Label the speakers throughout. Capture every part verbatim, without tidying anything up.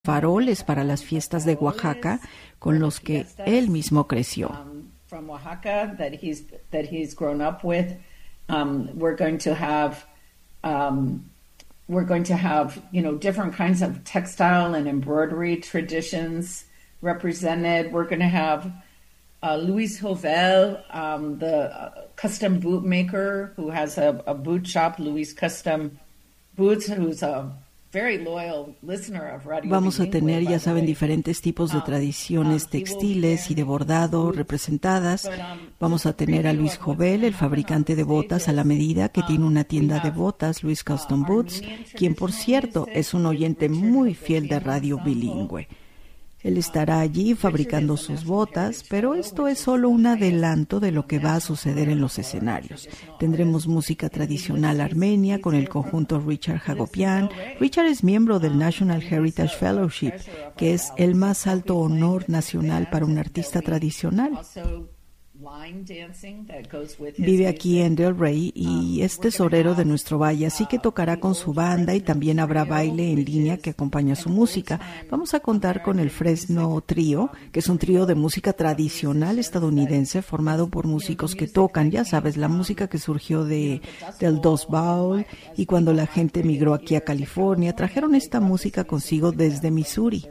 Speaker 1: faroles para las fiestas de Oaxaca con los que él mismo creció.
Speaker 2: From Oaxaca that he's that he's grown up with. Um, we're going to have um, we're going to have you know different kinds of textile and embroidery traditions represented. We're going to have uh, Luis Jovel, um, the uh, custom boot maker who has a, a boot shop, Luis Custom Boots, who's a
Speaker 1: Vamos a tener, ya saben, diferentes tipos de tradiciones textiles y de bordado representadas. Vamos a tener a Luis Jovel, el fabricante de botas a la medida, que tiene una tienda de botas, Luis Custom Boots, quien, por cierto, es un oyente muy fiel de radio bilingüe. Él estará allí fabricando sus botas, pero esto es solo un adelanto de lo que va a suceder en los escenarios. Tendremos música tradicional armenia con el conjunto Richard Hagopian. Richard es miembro del National Heritage Fellowship, que es el más alto honor nacional para un artista tradicional. Vive aquí en Del Rey y es tesorero de nuestro valle, así que tocará con su banda y también habrá baile en línea que acompaña su música. Vamos a contar con el Fresno Trio, que es un trío de música tradicional estadounidense formado por músicos que tocan, ya sabes, la música que surgió de, del Dust Bowl, y cuando la gente migró aquí a California, trajeron esta música consigo desde Missouri.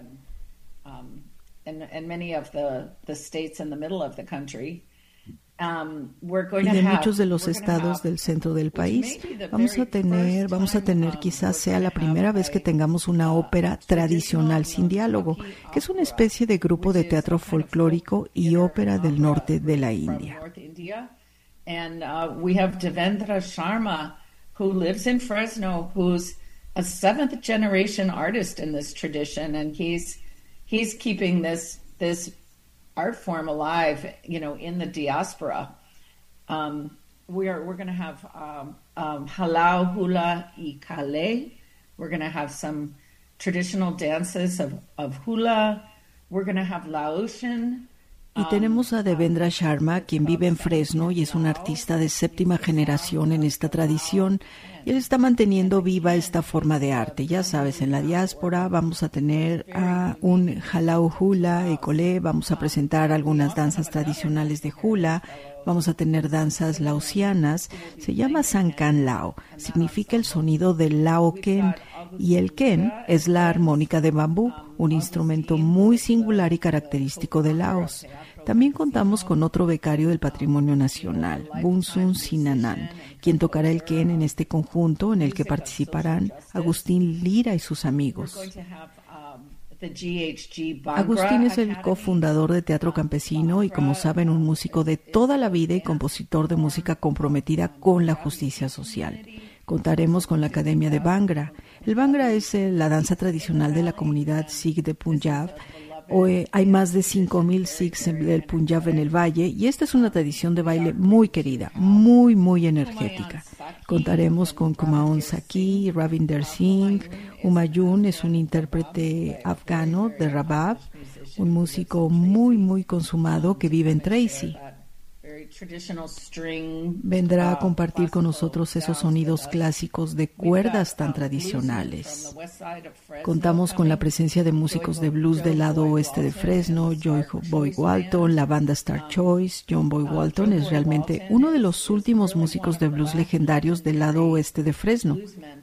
Speaker 2: And, and many of the, the states in the middle of the country. Um, we're going
Speaker 1: y de
Speaker 2: to have,
Speaker 1: muchos de los estados del centro del país. Vamos a tener, vamos a tener quizás sea la primera vez que tengamos una ópera tradicional sin diálogo, que es una especie de grupo de teatro folclórico y ópera del norte de la India.
Speaker 2: And uh, we have Devendra Sharma, who lives in Fresno, who's a seventh generation artist in this tradition, and he's He's keeping this this art form alive, you know, in the diaspora. Um, we are we're going to have um, um, halau, hula, y kale. We're going to have some traditional dances of, of hula. We're going to have Laotian.
Speaker 1: Y tenemos a Devendra Sharma, quien vive en Fresno y es un artista de séptima generación en esta tradición. Y él está manteniendo viva esta forma de arte. Ya sabes, en la diáspora vamos a tener a un halau hula y kole, vamos a presentar algunas danzas tradicionales de hula, vamos a tener danzas laosianas. Se llama Sankan Lao, significa el sonido del lao ken, y el ken es la armónica de bambú, un instrumento muy singular y característico de Laos. También contamos con otro becario del Patrimonio Nacional, Bunsun Sinanan, quien tocará el ken en este conjunto en el que participarán Agustín Lira y sus amigos. Agustín es el cofundador de Teatro Campesino y, como saben, un músico de toda la vida y compositor de música comprometida con la justicia social. Contaremos con la Academia de Bhangra. El Bhangra es la danza tradicional de la comunidad Sikh de Punjab. Hoy hay más de cinco mil Sikhs del Punjab en el valle y esta es una tradición de baile muy querida, muy, muy energética. Contaremos con Kumaon Saki, Ravinder Singh. Humayun es un intérprete afgano de rabab, un músico muy, muy consumado que vive en Tracy. Vendrá a compartir con nosotros esos sonidos clásicos de cuerdas tan tradicionales. Contamos con la presencia de músicos de blues del lado oeste de Fresno, Joy Boy Walton, la banda Star Choice. John Boy Walton es realmente uno de los últimos músicos de blues legendarios del lado oeste de Fresno.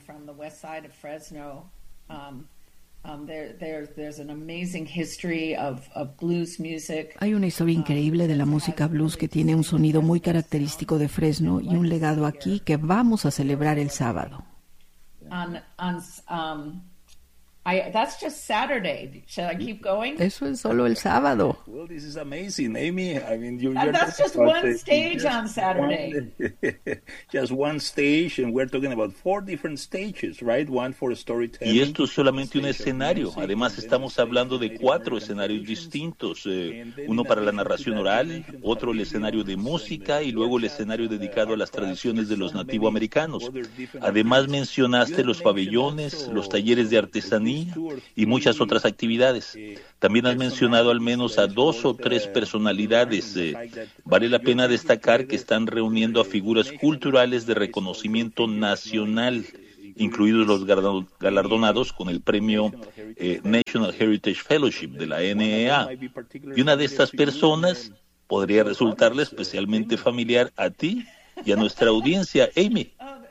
Speaker 1: Um, there, there, there's an amazing history of, of blues music. Hay una historia increíble de la música blues que tiene un sonido muy característico de Fresno y un legado aquí que vamos a celebrar el sábado.
Speaker 2: On, on, um, I, that's just Saturday. Shall I keep going?
Speaker 1: Eso es solo el sábado.
Speaker 3: Well, this is amazing, Amy. I mean, you're,
Speaker 2: and
Speaker 3: you're
Speaker 2: that's just one stage
Speaker 3: just
Speaker 2: on Saturday.
Speaker 3: One, just one stage, and we're talking about four different stages, right? One for storytelling.
Speaker 4: Y esto es solamente un escenario. Además, estamos hablando de cuatro escenarios distintos. Eh, uno para la narración oral, otro el escenario de música y luego el escenario dedicado a las tradiciones de los nativoamericanos. Además, mencionaste los pabellones, los talleres de artesanía y muchas otras actividades. También has mencionado al menos a dos o tres personalidades. Eh, vale la pena destacar que están reuniendo a figuras culturales de reconocimiento nacional incluidos los galardonados con el premio eh, National Heritage Fellowship de la N E A. Y una de estas personas podría resultarle especialmente familiar a ti y a nuestra audiencia. Amy.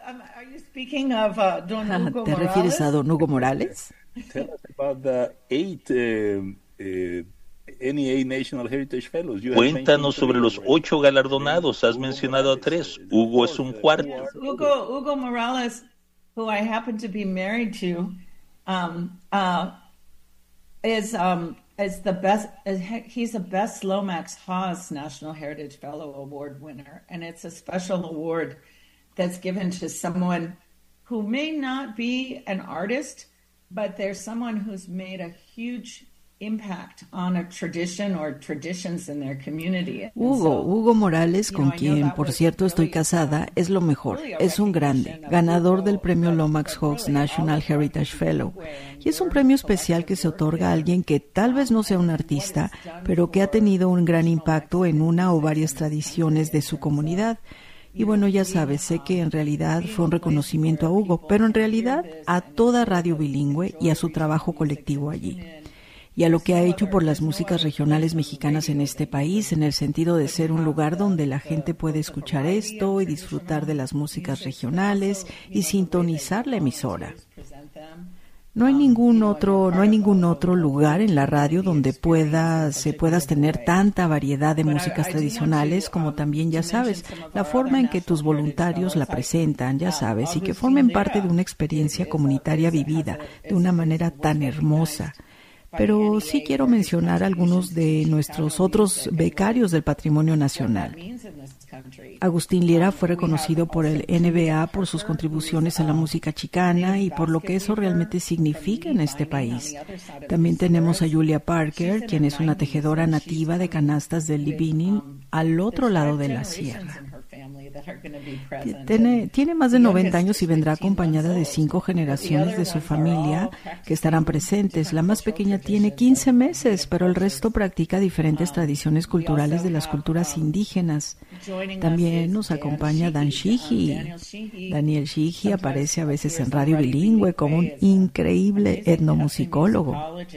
Speaker 1: ¿Te refieres a don Hugo Morales?
Speaker 3: Tell us about the eight uh, uh, N E A National Heritage Fellows. You
Speaker 4: Cuéntanos sobre los ocho galardonados. Has mencionado a tres. Hugo es un cuarto.
Speaker 2: Hugo, Hugo Morales, who I happen to be married to, um, uh, is um, is the best. Is, he's a Best Lomax Hawes National Heritage Fellow Award winner, and it's a special award that's given to someone who may not be an artist, but there's someone who's made a huge impact on a tradition or traditions in their community.
Speaker 1: Hugo, Hugo Morales, con quien, por cierto, estoy casada, es lo mejor. Es un grande, ganador del premio Lomax Hawes National Heritage Fellow. Y es un premio especial que se otorga a alguien que tal vez no sea un artista, pero que ha tenido un gran impacto en una o varias tradiciones de su comunidad. Y bueno, ya sabes, sé que en realidad fue un reconocimiento a Hugo, pero en realidad a toda radio bilingüe y a su trabajo colectivo allí. Y a lo que ha hecho por las músicas regionales mexicanas en este país, en el sentido de ser un lugar donde la gente puede escuchar esto y disfrutar de las músicas regionales y sintonizar la emisora. No hay ningún otro, no hay ningún otro lugar en la radio donde puedas, se puedas tener tanta variedad de músicas tradicionales, como también, ya sabes, la forma en que tus voluntarios la presentan, ya sabes, y que formen parte de una experiencia comunitaria vivida de una manera tan hermosa. Pero sí quiero mencionar algunos de nuestros otros becarios del Patrimonio Nacional. Agustín Lira fue reconocido por el N B A por sus contribuciones a la música chicana y por lo que eso realmente significa en este país. También tenemos a Julia Parker, quien es una tejedora nativa de canastas del Libinin al otro lado de la sierra. Tiene, tiene más de noventa años y vendrá acompañada de cinco generaciones de su familia que estarán presentes. La más pequeña tiene quince meses, pero el resto practica diferentes tradiciones culturales de las culturas indígenas. También nos acompaña Dan Shigi. Daniel Shigi aparece a veces en radio bilingüe como un increíble etnomusicólogo.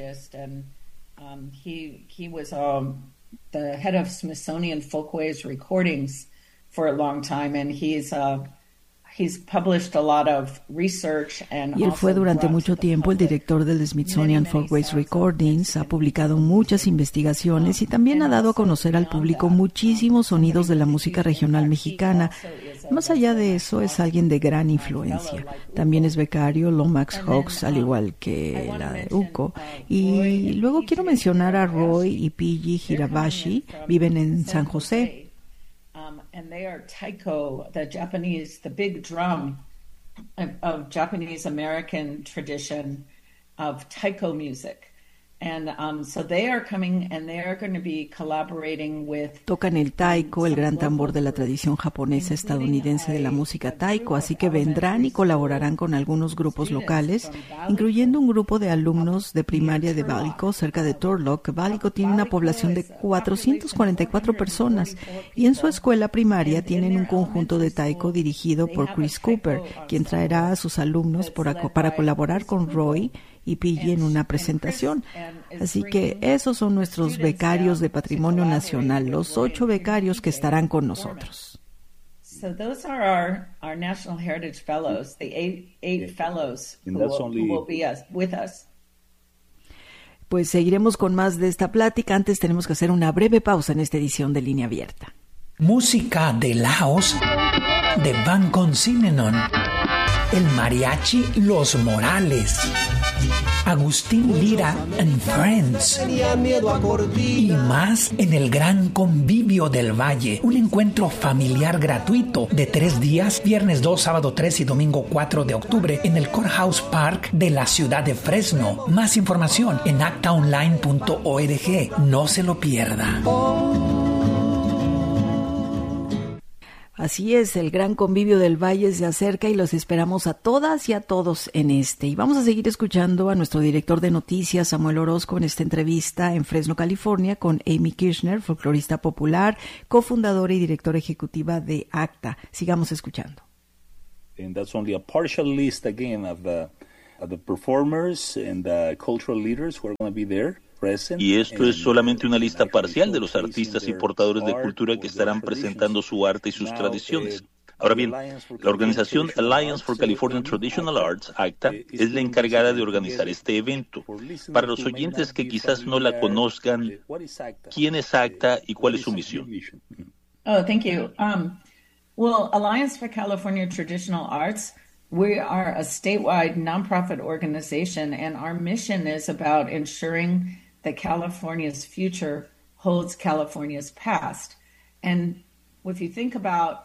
Speaker 2: For a long time, and he's uh, he's published a lot of research and
Speaker 1: y él fue durante mucho tiempo el director del Smithsonian Folkways Recordings, ha publicado muchas investigaciones y también ha dado a conocer al público muchísimos sonidos de la música regional mexicana. Más allá de eso, es alguien de gran influencia. También es becario Lomax Hawes, al igual que la de Hugo. Y luego quiero mencionar a Roy y Piji Hirabashi, viven en San José.
Speaker 2: Um, and they are taiko, the Japanese, the big drum of, of Japanese American tradition of taiko music. And um, so they are coming and they are going to be collaborating with...
Speaker 1: Tocan el taiko, el gran tambor de la tradición japonesa estadounidense de la música taiko, así que vendrán y colaborarán con algunos grupos locales, incluyendo un grupo de alumnos de primaria de Válico, cerca de Turlock. Válico tiene una población de cuatrocientas cuarenta y cuatro personas y en su escuela primaria tienen un conjunto de taiko dirigido por Chris Cooper, quien traerá a sus alumnos por, para colaborar con Roy y Pille en una presentación. Así que esos son nuestros becarios de Patrimonio Nacional, los ocho becarios que estarán con nosotros.
Speaker 2: So those are our, our National Heritage Fellows, the eight, eight fellows who will, who will be us, with us.
Speaker 1: Pues seguiremos con más de esta plática. Antes tenemos que hacer una breve pausa en esta edición de Línea Abierta.
Speaker 5: Música de Laos de Van Consinenon. El mariachi Los Morales. Agustín Lira and Friends. Y más en el Gran Convivio del Valle, un encuentro familiar gratuito de tres días, viernes dos, sábado tres y domingo cuatro de octubre en el Courthouse Park de la ciudad de Fresno. Más información en acta online punto org. No se lo pierda.
Speaker 1: Así es, el Gran Convivio del Valle se acerca y los esperamos a todas y a todos en este. Y vamos a seguir escuchando a nuestro director de noticias, Samuel Orozco, en esta entrevista en Fresno, California, con Amy Kirchner, folclorista popular, cofundadora y directora ejecutiva de ACTA. Sigamos escuchando.
Speaker 3: And that's only a partial list again of the, of the performers and the cultural leaders who are going to be there.
Speaker 4: Y esto es solamente una lista parcial de los artistas y portadores de cultura que estarán presentando su arte y sus tradiciones. Ahora bien, la organización Alliance for Californian Traditional Arts, ACTA, es la encargada de organizar este evento. Para los oyentes que quizás no la conozcan, ¿quién es ACTA y cuál es su misión?
Speaker 2: Oh, thank you. Um, well, Alliance for California Traditional Arts, we are a statewide nonprofit organization, and our mission is about ensuring that California's future holds California's past. And if you think about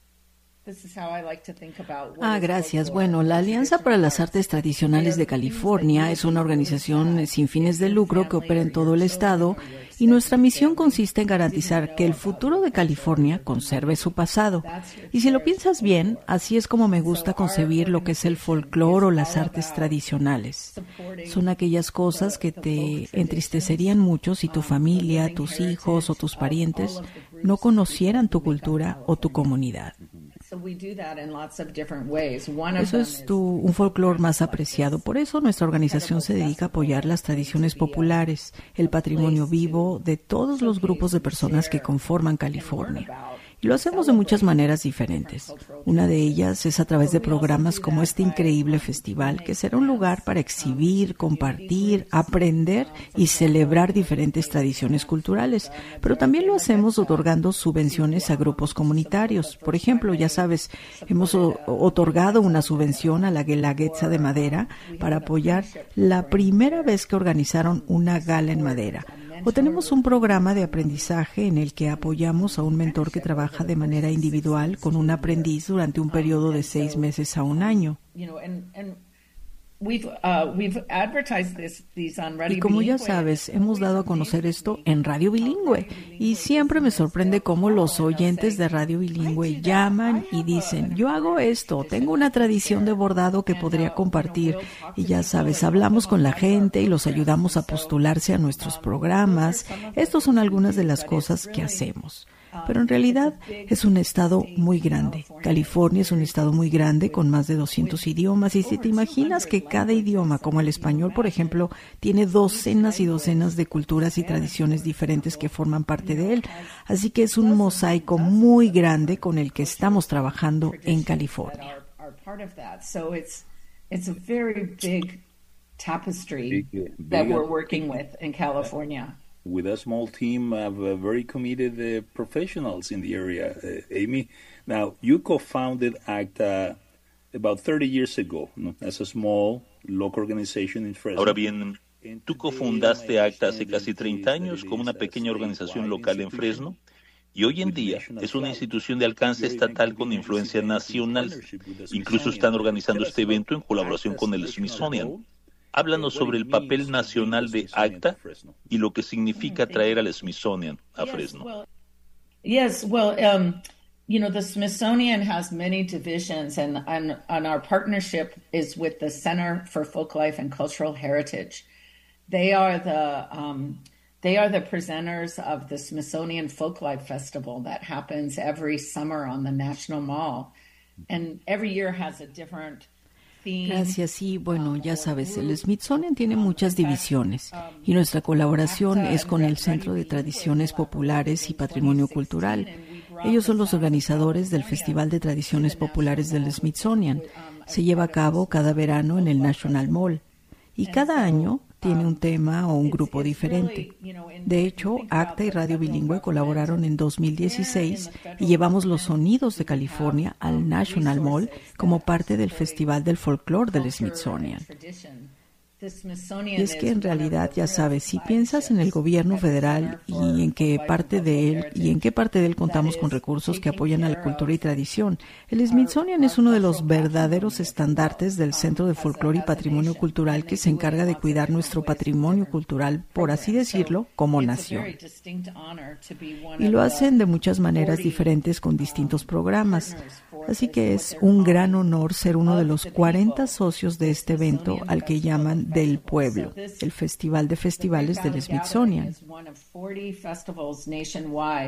Speaker 1: Ah, gracias. Bueno, la Alianza para las Artes Tradicionales de California es una organización sin fines de lucro que opera en todo el estado y nuestra misión consiste en garantizar que el futuro de California conserve su pasado. Y si lo piensas bien, así es como me gusta concebir lo que es el folclore o las artes tradicionales. Son aquellas cosas que te entristecerían mucho si tu familia, tus hijos o tus parientes no conocieran tu cultura o tu comunidad. Eso es tu, un folclore más apreciado. Por eso nuestra organización se dedica a apoyar las tradiciones populares, el patrimonio vivo de todos los grupos de personas que conforman California. Y lo hacemos de muchas maneras diferentes. Una de ellas es a través de programas como este increíble festival, que será un lugar para exhibir, compartir, aprender y celebrar diferentes tradiciones culturales. Pero también lo hacemos otorgando subvenciones a grupos comunitarios. Por ejemplo, ya sabes, hemos otorgado una subvención a la Guelaguetza de Madera para apoyar la primera vez que organizaron una gala en madera. O tenemos un programa de aprendizaje en el que apoyamos a un mentor que trabaja de manera individual con un aprendiz durante un periodo de seis meses a un año. Y como ya sabes, hemos dado a conocer esto en Radio Bilingüe y siempre me sorprende cómo los oyentes de Radio Bilingüe llaman y dicen, yo hago esto, tengo una tradición de bordado que podría compartir. Y ya sabes, hablamos con la gente y los ayudamos a postularse a nuestros programas. Estas son algunas de las cosas que hacemos. Pero en realidad es un estado muy grande. California es un estado muy grande con más de doscientos idiomas y si te imaginas que cada idioma, como el español, por ejemplo, tiene docenas y docenas de culturas y tradiciones diferentes que forman parte de él. Así que es un mosaico muy grande con el que estamos trabajando en California.
Speaker 2: It's a very big tapestry that we're working with in California.
Speaker 3: With a small team of uh, very committed uh, professionals in the area. Uh, Amy, now you co-founded ACTA about thirty years ago, no? As a small local organization in Fresno.
Speaker 4: Ahora bien, tú cofundaste ACTA hace casi treinta años como una pequeña organización local en Fresno y hoy en día es una institución de alcance estatal con influencia nacional. Incluso están organizando este evento en colaboración con el Smithsonian. Háblanos sobre el papel nacional de ACTA y lo que significa traer al Smithsonian a Fresno.
Speaker 2: Yes, well, um, you know, the Smithsonian has many divisions, and, and, and our partnership is with the Center for Folklife and Cultural Heritage. They are the um, they are the presenters of the Smithsonian Folklife Festival that happens every summer on the National Mall, and every year has a different.
Speaker 1: Gracias. Sí, bueno, ya sabes, el Smithsonian tiene muchas divisiones y nuestra colaboración es con el Centro de Tradiciones Populares y Patrimonio Cultural. Ellos son los organizadores del Festival de Tradiciones Populares del Smithsonian. Se lleva a cabo cada verano en el National Mall y cada año tiene un tema o un grupo diferente. De hecho, ACTA y Radio Bilingüe colaboraron en dos mil dieciséis y llevamos los sonidos de California al National Mall como parte del Festival del Folclore del Smithsonian. Y es que en realidad, ya sabes, si piensas en el gobierno federal y en qué parte de él y en qué parte de él contamos con recursos que apoyan a la cultura y tradición, el Smithsonian es uno de los verdaderos estandartes del Centro de Folclore y Patrimonio Cultural que se encarga de cuidar nuestro patrimonio cultural, por así decirlo, como nación. Y lo hacen de muchas maneras diferentes con distintos programas. Así que es un gran honor ser uno de los cuarenta socios de este evento al que llaman del Pueblo, el Festival de Festivales del Smithsonian.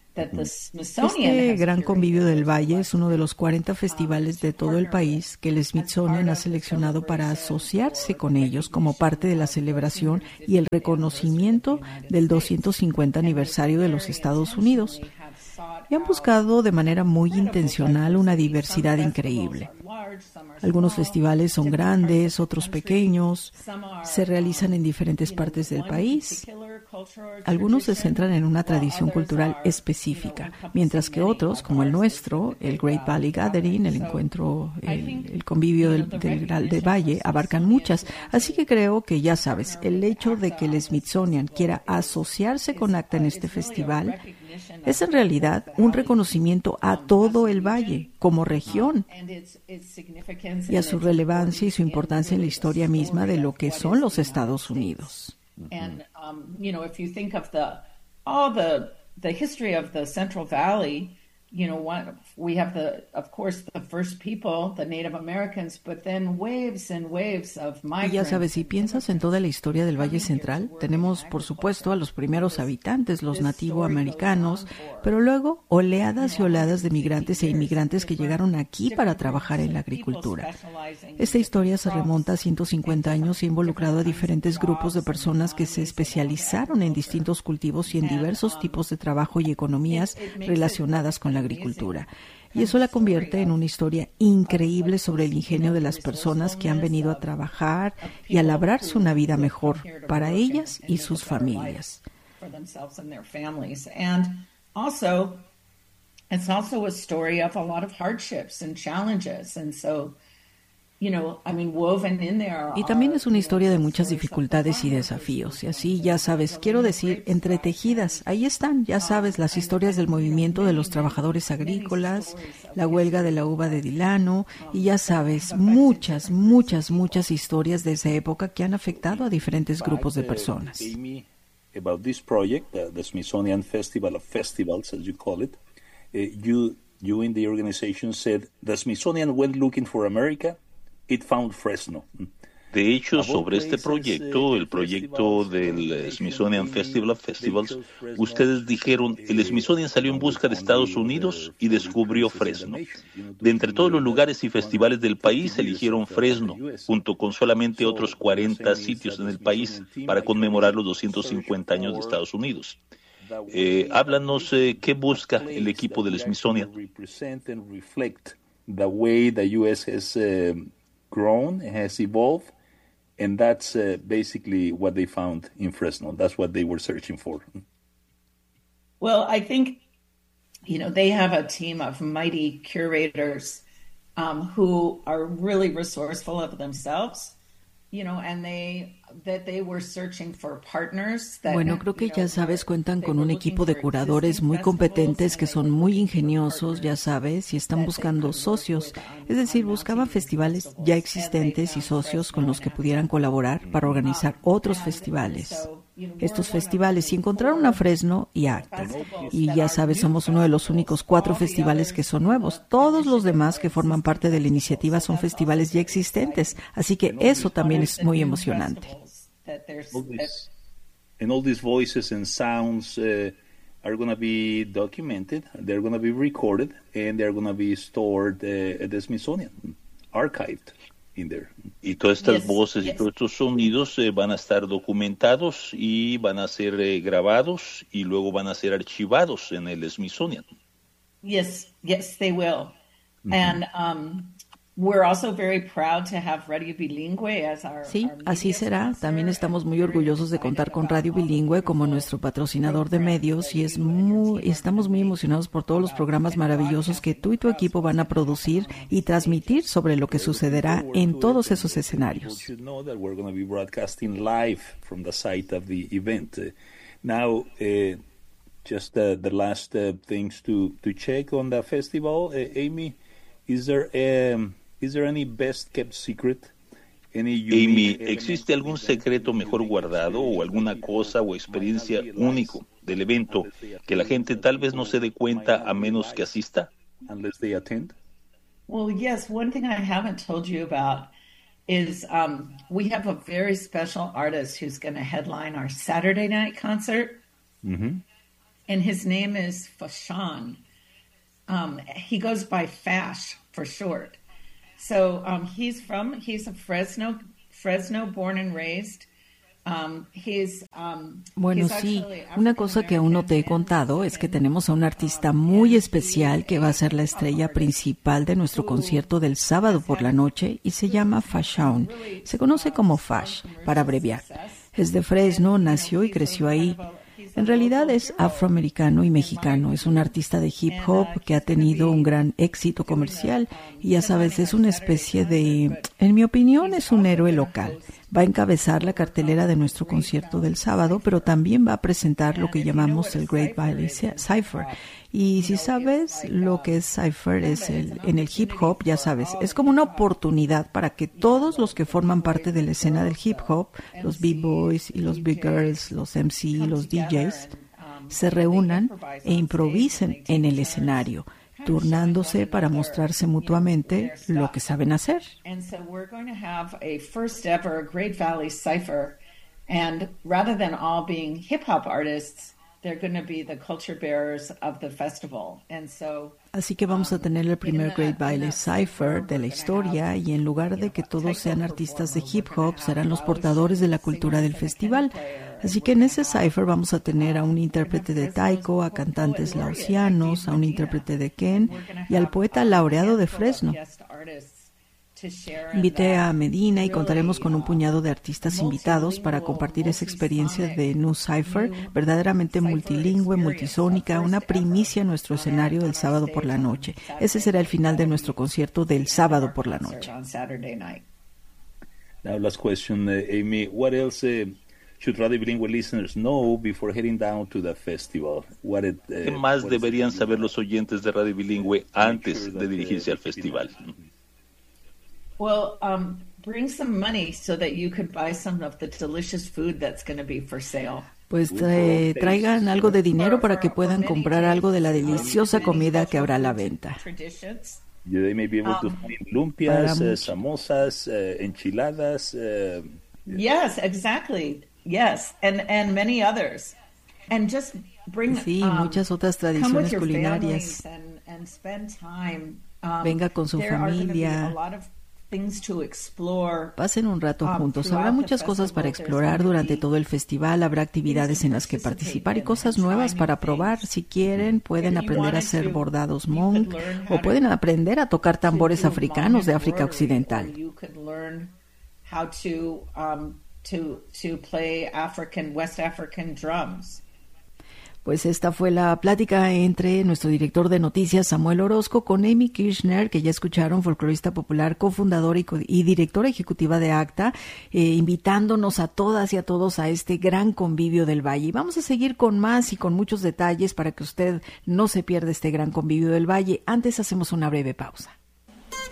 Speaker 1: Este Gran Convivio del Valle es uno de los cuarenta festivales de todo el país que el Smithsonian ha seleccionado para asociarse con ellos como parte de la celebración y el reconocimiento del doscientos cincuenta aniversario de los Estados Unidos. Y han buscado de manera muy intencional una diversidad increíble. Algunos festivales son grandes, otros pequeños, se realizan en diferentes partes del país. Algunos se centran en una tradición cultural específica, mientras que otros, como el nuestro, el Great Valley Gathering, el encuentro, el, el convivio del, del, del Valle, abarcan muchas. Así que creo que, ya sabes, el hecho de que el Smithsonian quiera asociarse con ACTA en este festival es en realidad un reconocimiento a todo el Valle como región y a su relevancia y su importancia en la historia misma de lo que son los Estados Unidos.
Speaker 2: And um, you know, if you think of the all the the history of the Central Valley, you know, one, we have the, of course, the first people, the Native Americans, but then waves and waves of migrants.
Speaker 1: Y ya sabes, si piensas en toda la historia del Valle Central, tenemos, por supuesto, a los primeros habitantes, los nativoamericanos, pero luego oleadas y oleadas de migrantes e inmigrantes que llegaron aquí para trabajar en la agricultura. Esta historia se remonta a ciento cincuenta años y ha involucrado a diferentes grupos de personas que se especializaron en distintos cultivos y en diversos tipos de trabajo y economías relacionadas con la agricultura. Y eso la convierte en una historia increíble sobre el ingenio de las personas que han venido a trabajar y a labrarse una vida mejor para ellas y sus familias.
Speaker 2: It's also a story of a lot of hardships and challenges, and so You know, I mean, woven in there.
Speaker 1: Y también es una historia de muchas dificultades y desafíos. Y así, ya sabes, quiero decir, entretejidas. Ahí están, ya sabes, las historias del movimiento de los trabajadores agrícolas, la huelga de la uva de Delano, y ya sabes, muchas, muchas, muchas historias de esa época que han afectado a diferentes grupos de personas.
Speaker 3: About this project, uh, the Smithsonian Festival of Festivals, as you call it, uh, you, you in the organization said the Smithsonian went looking for America. It found Fresno.
Speaker 4: De hecho, sobre este proyecto, el proyecto del Smithsonian Festival of Festivals, ustedes dijeron, el Smithsonian salió en busca de Estados Unidos y descubrió Fresno. De entre todos los lugares y festivales del país, eligieron Fresno, junto con solamente otros cuarenta sitios en el país para conmemorar los doscientos cincuenta años de Estados Unidos. Eh, háblanos, eh, ¿qué busca el equipo del Smithsonian?
Speaker 3: The way the U S has uh, grown, has evolved, and that's uh, basically what they found in Fresno. That's what they were searching for.
Speaker 2: Well, I think, you know, they have a team of mighty curators um, who are really resourceful of themselves. You know, and they that they were searching for partners that,
Speaker 1: bueno, creo que ya sabes, cuentan con un equipo de curadores muy competentes que son muy ingeniosos, ya sabes, y están buscando socios. Es decir, buscaban festivales ya existentes y socios con los que pudieran colaborar para organizar otros festivales. Estos festivales y encontraron a Fresno y ACTA. Y ya sabes, somos uno de los únicos cuatro festivales que son nuevos. Todos los demás que forman parte de la iniciativa son festivales ya existentes. Así que eso también es muy emocionante.
Speaker 3: And all these voices and sounds uh, are going to be documented, they're going to be recorded, and they're going to be stored uh, at the Smithsonian, archived.
Speaker 4: Y todas estas yes, voces yes. y todos estos sonidos eh, van a estar documentados y van a ser eh, grabados y luego van a ser archivados en el Smithsonian.
Speaker 2: Yes, yes, they will. Mm-hmm. And um, we're also very proud to have Radio Bilingüe as our,
Speaker 1: sí,
Speaker 2: our
Speaker 1: así será. También estamos muy orgullosos de contar con Radio Bilingüe como nuestro patrocinador de medios y es muy, estamos muy emocionados por todos los programas maravillosos que tú y tu equipo van a producir y transmitir sobre lo que sucederá en todos esos escenarios.
Speaker 3: Now, uh, just uh, the last uh, things to, to check on the festival, uh, Amy, is there um, Is there any best kept secret?
Speaker 4: Amy, ¿existe algún secreto mejor guardado o alguna cosa o experiencia único del evento que la gente tal vez no se dé cuenta a menos que asista?
Speaker 3: Unless they attend?
Speaker 2: Well, yes. One thing I haven't told you about is um, we have a very special artist who's going to headline our Saturday night concert.
Speaker 3: Mm-hmm.
Speaker 2: and his name is Fashan. Um, he goes by Fash for short. So um, he's from, he's a Fresno, Fresno born and raised. Um, he's, um,
Speaker 1: bueno,
Speaker 2: he's
Speaker 1: sí, una cosa que aún no te he contado es que tenemos a un artista muy especial que va a ser la estrella principal de nuestro concierto del sábado por la noche y se llama Fashawn. Se conoce como Fash, para abreviar. Es de Fresno, nació y creció ahí. En realidad es afroamericano y mexicano. Es un artista de hip hop que ha tenido un gran éxito comercial y ya sabes, es una especie de, en mi opinión, es un héroe local. Va a encabezar la cartelera de nuestro concierto del sábado, pero también va a presentar lo que llamamos el Great Valley Cypher. Y si sabes lo que es Cypher, es el, en el hip hop, ya sabes, es como una oportunidad para que todos los que forman parte de la escena del hip hop, los B-boys y los B-girls, los M C, los D Js, se reúnan e improvisen en el escenario, turnándose para mostrarse mutuamente lo que saben hacer.
Speaker 2: And so we're going to have a first ever Great Valley Cypher, and rather than all being hip hop artists, they're going to be the culture bearers of the festival. And so
Speaker 1: Así que vamos a tener el primer Great Valley Cypher de la historia y en lugar de que todos sean artistas de hip hop, serán los portadores de la cultura del festival. Así que en ese Cypher vamos a tener a un intérprete de taiko, a cantantes laosianos, a un intérprete de Ken y al poeta laureado de Fresno. Invité a Medina y contaremos con un puñado de artistas invitados para compartir esa experiencia de New Cypher, verdaderamente multilingüe, multisónica, una primicia en nuestro escenario del sábado por la noche. Ese será el final de nuestro concierto del sábado por la noche.
Speaker 3: Now, last question, uh, Amy. What else uh, should Radio Bilingüe listeners know before heading down to the festival? What it, uh,
Speaker 4: ¿Qué más
Speaker 3: what
Speaker 4: deberían saber los oyentes de Radio Bilingüe antes de dirigirse al festival?
Speaker 2: Well, um, bring some money so that you could buy some of the delicious food that's going to be for sale.
Speaker 1: Pues tra- traigan algo de dinero para que puedan comprar algo de la deliciosa comida que habrá a la venta.
Speaker 3: They may be able to find lumpias, uh, samosas, uh, enchiladas. Uh,
Speaker 2: yes, exactly. Yes, and and many others. And just bring
Speaker 1: sí,
Speaker 2: um,
Speaker 1: muchas otras tradiciones culinarias.
Speaker 2: And, and spend time. Um,
Speaker 1: Venga con su familia. Pasen un rato juntos. Habrá muchas cosas para explorar durante todo el festival. Habrá actividades en las que participar y cosas nuevas para probar. Si quieren, pueden aprender a hacer bordados monk o pueden aprender a tocar tambores africanos de África Occidental. Pues esta fue la plática entre nuestro director de noticias, Samuel Orozco, con Amy Kirchner, que ya escucharon, folclorista popular, cofundadora y, co- y directora ejecutiva de ACTA, eh, invitándonos a todas y a todos a este gran convivio del Valle. Y vamos a seguir con más y con muchos detalles para que usted no se pierda este gran convivio del Valle. Antes hacemos una breve pausa.